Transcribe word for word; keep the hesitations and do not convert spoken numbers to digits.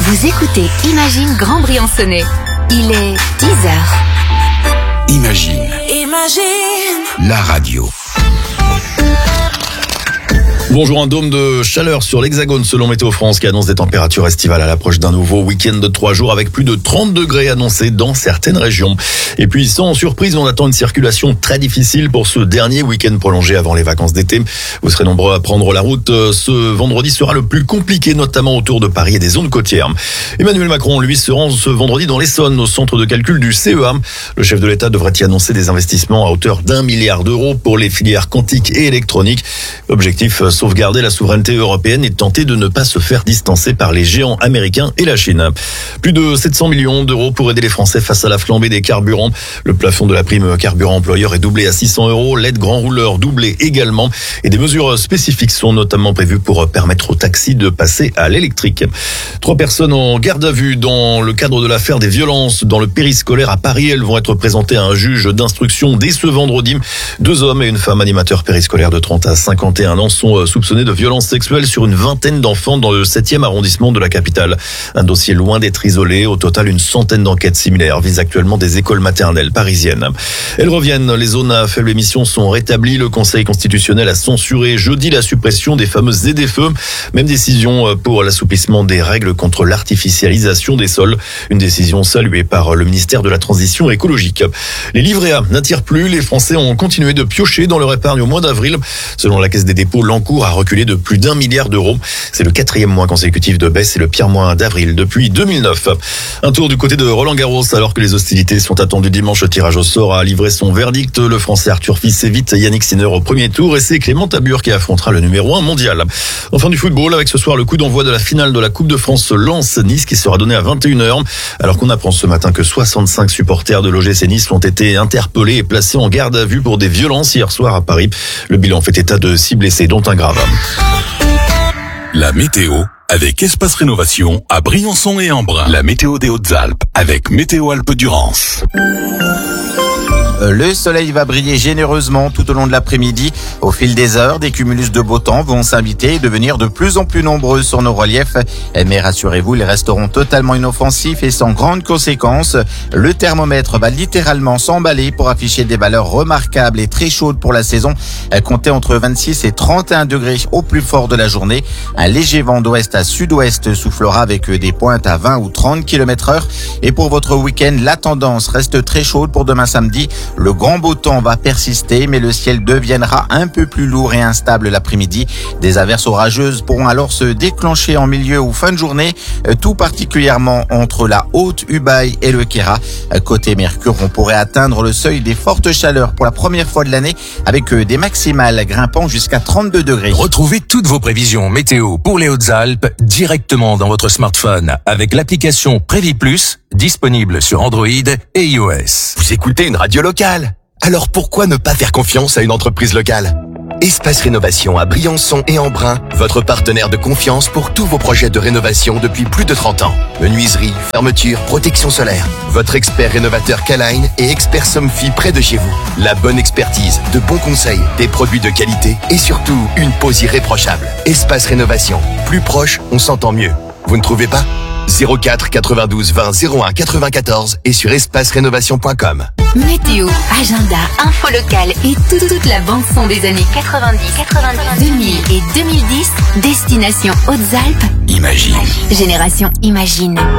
Vous écoutez Imagine Grand Briançonnais. Il est dix heures. Imagine. Imagine. La radio. Bonjour, un dôme de chaleur sur l'Hexagone selon Météo France qui annonce des températures estivales à l'approche d'un nouveau week-end de trois jours avec plus de trente degrés annoncés dans certaines régions. Et puis sans surprise, on attend une circulation très difficile pour ce dernier week-end prolongé avant les vacances d'été. Vous serez nombreux à prendre la route. Ce vendredi sera le plus compliqué, notamment autour de Paris et des zones côtières. Emmanuel Macron, lui, se rend ce vendredi dans l'Essonne, au centre de calcul du C E A. Le chef de l'État devrait y annoncer des investissements à hauteur d'un milliard d'euros pour les filières quantiques et électroniques. Objectif, sauvegarder la souveraineté européenne et tenter de ne pas se faire distancer par les géants américains et la Chine. Plus de sept cents millions d'euros pour aider les Français face à la flambée des carburants. Le plafond de la prime carburant employeur est doublé à six cents euros. L'aide grand rouleur doublée également. Et des mesures spécifiques sont notamment prévues pour permettre aux taxis de passer à l'électrique. Trois personnes en garde à vue dans le cadre de l'affaire des violences dans le périscolaire à Paris. Elles vont être présentées à un juge d'instruction dès ce vendredi. Deux hommes et une femme animateurs périscolaires de trente à cinquante et un ans sont soupçonnés de violences sexuelles sur une vingtaine d'enfants dans le septième arrondissement de la capitale. Un dossier loin d'être isolé. Au total, une centaine d'enquêtes similaires visent actuellement des écoles maternelles parisiennes. Elles reviennent. Les zones à faible émission sont rétablies. Le Conseil constitutionnel a censuré jeudi la suppression des fameuses Z F E. Même décision pour l'assouplissement des règles contre l'artificialisation des sols. Une décision saluée par le ministère de la Transition écologique. Les livrets A n'attirent plus. Les Français ont continué de piocher dans leur épargne au mois d'avril. Selon la Caisse des dépôts, l'encours a reculé de plus d'un milliard d'euros. C'est le quatrième mois consécutif de baisse et le pire mois d'avril depuis deux mille neuf. Un tour du côté de Roland-Garros alors que les hostilités sont attendues dimanche. Le tirage au sort a livré son verdict. Le Français Arthur Fils évite Yannick Sinner au premier tour et c'est Clément Tabur qui affrontera le numéro un mondial. Enfin du football avec ce soir le coup d'envoi de la finale de la Coupe de France Lens-Nice qui sera donné à vingt et une heures. Alors qu'on apprend ce matin que soixante-cinq supporters de l'O G C Nice ont été interpellés et placés en garde à vue pour des violences hier soir à Paris. Le bilan fait état de six blessés dont un grave. La météo avec Espace Rénovation à Briançon et Embrun. La météo des Hautes-Alpes avec Météo Alpes-Durance. Le soleil va briller généreusement tout au long de l'après-midi. Au fil des heures, des cumulus de beau temps vont s'inviter et devenir de plus en plus nombreux sur nos reliefs. Mais rassurez-vous, ils resteront totalement inoffensifs et sans grandes conséquences. Le thermomètre va littéralement s'emballer pour afficher des valeurs remarquables et très chaudes pour la saison. Comptez entre vingt-six et trente et un degrés au plus fort de la journée. Un léger vent d'ouest à sud-ouest soufflera avec des pointes à vingt ou trente kilomètres heure. Et pour votre week-end, la tendance reste très chaude pour demain samedi. Le grand beau temps va persister, mais le ciel deviendra un peu plus lourd et instable l'après-midi. Des averses orageuses pourront alors se déclencher en milieu ou fin de journée, tout particulièrement entre la Haute-Ubaye et le Queyras. Côté Mercure, on pourrait atteindre le seuil des fortes chaleurs pour la première fois de l'année, avec des maximales grimpant jusqu'à trente-deux degrés. Retrouvez toutes vos prévisions météo pour les Hautes-Alpes directement dans votre smartphone avec l'application Prévis Plus, disponible sur Android et iOS. Vous écoutez une radio locale, alors pourquoi ne pas faire confiance à une entreprise locale ? Espace Rénovation à Briançon et Embrun, votre partenaire de confiance pour tous vos projets de rénovation depuis plus de trente ans. Menuiserie, fermeture, protection solaire. Votre expert rénovateur K-Line et expert Somfy près de chez vous. La bonne expertise, de bons conseils, des produits de qualité et surtout une pose irréprochable. Espace Rénovation, plus proche, on s'entend mieux. Vous ne trouvez pas ? zéro quatre quatre-vingt-douze vingt zéro un quatre-vingt-quatorze et sur espace rénovation point com. Météo, agenda, info locale et tout- toute la bande-son des années quatre-vingt-dix, quatre-vingt-dix, deux mille et deux mille dix. Destination Hautes-Alpes. Imagine. Génération Imagine.